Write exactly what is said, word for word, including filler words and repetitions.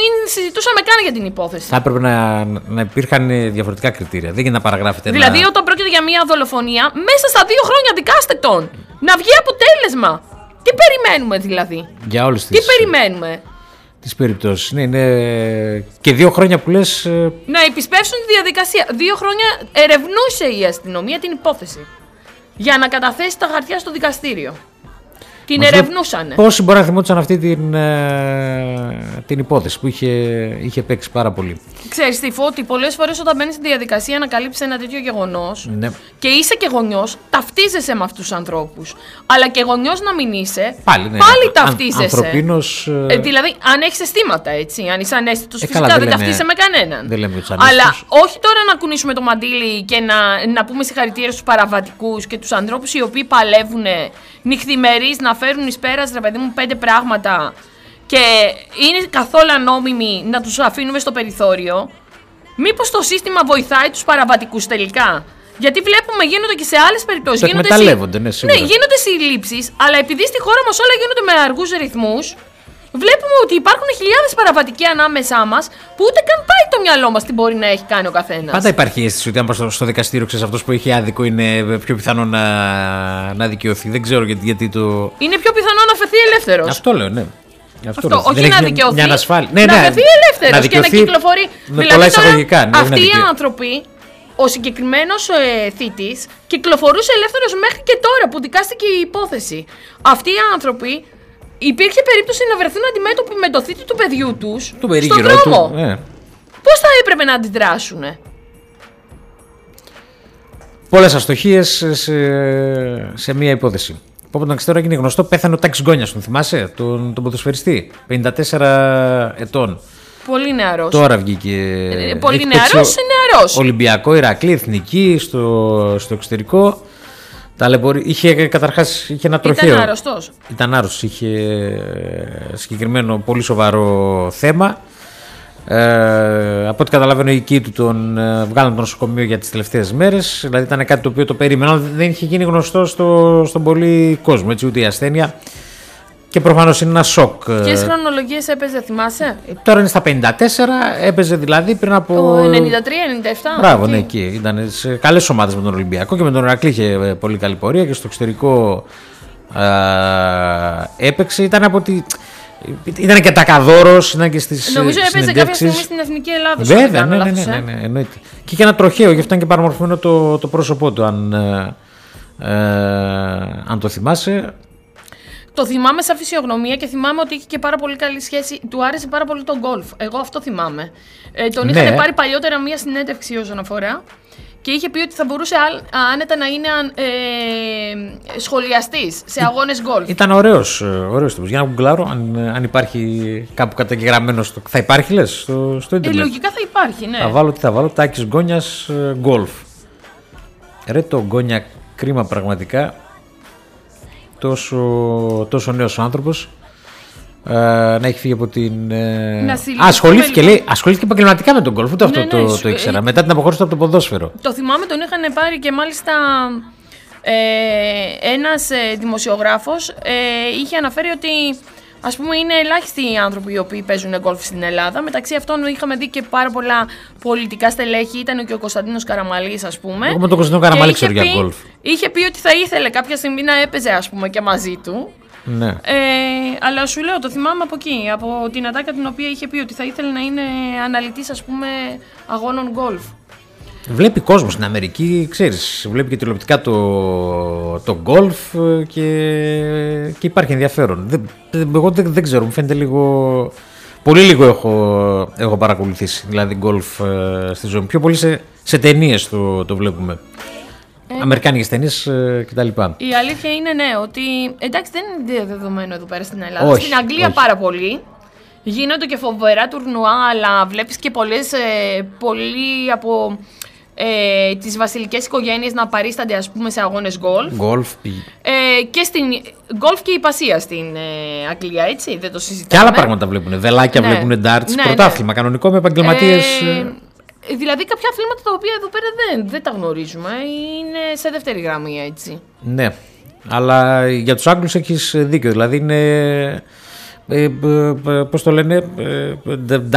μην συζητούσαμε καν για την υπόθεση. Θα έπρεπε να, να υπήρχαν διαφορετικά κριτήρια. Δεν γίνεται να παραγράφεται. Δηλαδή, ένα... όταν πρόκειται για μια δολοφονία, μέσα στα δύο χρόνια δικάστε τον. Να βγει αποτέλεσμα. Τι περιμένουμε δηλαδή. Για όλες τις... Τι περιμένουμε. Τις περιπτώσεις. Ναι, είναι και δύο χρόνια που λες. Να επισπεύσουν τη διαδικασία. Δύο χρόνια ερευνούσε η αστυνομία την υπόθεση. Για να καταθέσει τα χαρτιά στο δικαστήριο. Την Μας ερευνούσανε. Πόσοι μπορεί να θυμόντουσαν αυτή την, ε, την υπόθεση που είχε, είχε παίξει πάρα πολύ. Ξέρεις τι, Φώτη, πολλές φορές όταν μπαίνεις στη διαδικασία να καλύψεις ένα τέτοιο γεγονός, ναι. Και είσαι και γονιός, ταυτίζεσαι με αυτούς τους ανθρώπους. Αλλά και γονιός να μην είσαι, πάλι, ναι, πάλι αν, ταυτίζεσαι. Ανθρωπίνος, ε... Ε, δηλαδή, αν έχεις αισθήματα, έτσι, αν είσαι ανέστητος, ε, φυσικά καλά, δεν δεν ταυτίζεσαι με κανέναν. Δεν λέμε Αλλά όχι τώρα να κουνήσουμε το μαντίλι και να, να πούμε συγχαρητήρια στους παραβατικούς και τους ανθρώπους οι οποίοι παλεύουν νυχθημερείς να φέρουν εις πέρας, ρε παιδί μου, πέντε πράγματα και είναι καθόλου ανόμιμοι να τους αφήνουμε στο περιθώριο. Μήπως το σύστημα βοηθάει τους παραβατικούς τελικά? Γιατί βλέπουμε γίνονται και σε άλλες περιπτώσεις. Το γίνονται εκμεταλλεύονται, ναι, σίγουρα. Ναι, γίνονται συλλήψεις, αλλά επειδή στη χώρα μας όλα γίνονται με αργούς ρυθμούς, βλέπουμε ότι υπάρχουν χιλιάδες παραβατικοί ανάμεσά μας που ούτε καν πάει το μυαλό μας τι μπορεί να έχει κάνει ο καθένας. Πάντα υπάρχει η αίσθηση ότι αν πας στο, στο δικαστήριο, ξέρεις, αυτός που έχει άδικο είναι πιο πιθανό να, να δικαιωθεί. Δεν ξέρω γιατί, γιατί το. Είναι πιο πιθανό να φεθεί ελεύθερος. Αυτό λέω, ναι. Αυτό, αυτό. Όχι να δικαιωθεί. Μια ανασφάλεια. Ναι, να φεθεί ελεύθερος και να κυκλοφορεί. Με πολλά εισαγωγικά. Ναι, αυτοί οι άνθρωποι. Ο συγκεκριμένος ε, θήτης κυκλοφορούσε ελεύθερος μέχρι και τώρα που δικάστηκε η υπόθεση. Αυτοί οι άνθρωποι υπήρχε περίπτωση να βρεθούν αντιμέτωποι με το θήτη του παιδιού τους του στον δρόμο. Του, ε. Πώς θα έπρεπε να αντιδράσουν? Πολλές αστοχίες σε, σε μία υπόθεση. Οπότε να ξέρω, έγινε γνωστό, πέθανε ο Τάκης Γκόνιας, τον θυμάσαι, τον, τον ποδοσφαιριστή, πενήντα τέσσερα ετών. Πολύ νεαρός. Τώρα βγήκε. Ε, πολύ νεαρός ή νεαρός. Ολυμπιακό, Ηρακλή, εθνική, στο, στο εξωτερικό. Ταλαιπωρη... Είχε καταρχάς είχε ένα τροχαίο. Ήταν άρρωστος. Ήταν άρρωστος. Είχε συγκεκριμένο πολύ σοβαρό θέμα. Ε, από ό,τι καταλαβαίνω, οι οικοί του τον ε, βγάλαν το νοσοκομείο για τις τελευταίες μέρες. Δηλαδή ήταν κάτι το οποίο το περίμενα. Δεν είχε γίνει γνωστό στο, στον πολύ κόσμο, έτσι, ούτε η ασθένεια. Και προφανώς είναι ένα σοκ. Ποιες χρονολογίες έπαιζε, θυμάσαι? Τώρα είναι στα πενήντα τέσσερα, έπαιζε δηλαδή πριν από. Το ενενήντα τρία ενενήντα επτά. Μπράβο, εκεί. Ναι, εκεί. Ήταν σε καλές ομάδες με τον Ολυμπιακό και με τον Ηρακλή είχε πολύ καλή πορεία και στο εξωτερικό α, έπαιξε. Ήταν από τη. Ήταν και τακαδόρος, ήταν και στις. Νομίζω έπαιζε κάποια στιγμή στην Εθνική Ελλάδα. Βέβαια, ναι, ναι, ναι, ναι, ναι, εννοείται. Και είχε ένα τροχαίο, γι' αυτό ήταν και παραμορφωμένο το, το πρόσωπό του, αν, ε, αν το θυμάσαι. Το θυμάμαι σαν φυσιογνωμία και θυμάμαι ότι είχε και πάρα πολύ καλή σχέση. Του άρεσε πάρα πολύ τον γκολφ. Εγώ αυτό θυμάμαι. Ε, τον ναι. είχαν πάρει παλιότερα μία συνέντευξη όσον αφορά και είχε πει ότι θα μπορούσε άνετα να είναι ε, σχολιαστής σε αγώνες γκολφ. Ήταν ωραίος, ωραίος τύπος. Για να γκουγκλάρω, αν, αν υπάρχει κάπου καταγεγραμμένο. Στο... Θα υπάρχει, λες, στο, στο ίντερνετ. Ε, λογικά θα υπάρχει, ναι. Θα βάλω, τι θα βάλω, Τάκης Γκόνιας γκολφ. Ρε το Γκόνια, κρίμα πραγματικά. Τόσο, τόσο νέος άνθρωπος ε, να έχει φύγει από την. Ε, ασχολήθηκε, λέει, ασχολήθηκε επαγγελματικά με τον γκολφ. Ούτε αυτό ναι, ναι, το, το ήξερα. Ε, Μετά την αποχώρηση από το ποδόσφαιρο. Το θυμάμαι, τον είχαν πάρει και μάλιστα ε, ένας ε, δημοσιογράφος ε, είχε αναφέρει ότι ας πούμε είναι ελάχιστοι οι άνθρωποι οι οποίοι παίζουν γκολφ στην Ελλάδα. Μεταξύ αυτών είχαμε δει και πάρα πολλά πολιτικά στελέχη. Ήταν και ο Κωνσταντίνος Καραμαλής, ας πούμε. Εγώ με τον Κωνσταντίνο Καραμαλή ξέρω για γκολφ. Είχε πει ότι θα ήθελε κάποια στιγμή να έπαιζε, ας πούμε, και μαζί του. Ναι. Ε, αλλά σου λέω, το θυμάμαι από εκεί, από την ατάκα την οποία είχε πει ότι θα ήθελε να είναι αναλυτής, ας πούμε, αγώνων γκολφ. Βλέπει κόσμο στην Αμερική, ξέρεις, βλέπει και τηλεοπτικά το, το γκολφ και, και υπάρχει ενδιαφέρον. Δεν, εγώ δεν, δεν ξέρω, μου φαίνεται λίγο, πολύ λίγο έχω, έχω παρακολουθήσει, δηλαδή γκολφ ε, στη ζωή μου. Πιο πολύ σε, σε ταινίες το, το βλέπουμε. Ε, Αμερικάνικες ταινίες ε, κτλ. Η αλήθεια είναι ναι, ότι εντάξει δεν είναι δεδομένο εδώ πέρα στην Ελλάδα. Όχι, στην Αγγλία όχι. Πάρα πολύ. Γίνονται και φοβερά τουρνουά, αλλά βλέπεις και πολλές, ε, πολλοί από ε, τις βασιλικές οικογένειες να παρίστανται, ας πούμε, σε αγώνες γκολφ. Γκολφ. Ε, και στην γκολφ και υπασία στην ε, Αγγλία, έτσι, δεν το συζητάμε. Και άλλα πράγματα βλέπουν. Βελάκια ναι. βλέπουν ντάρτς, ναι, πρωτάθλημα ναι. κανονικό με επαγγελματίες. Ε, δηλαδή κάποια αθλήματα τα οποία εδώ πέρα δεν, δεν τα γνωρίζουμε, είναι σε δεύτερη γραμμή, έτσι. Ναι, αλλά για τους Άγγλους έχεις δίκιο, δηλαδή είναι, ε, ε, πώς το λένε, ε,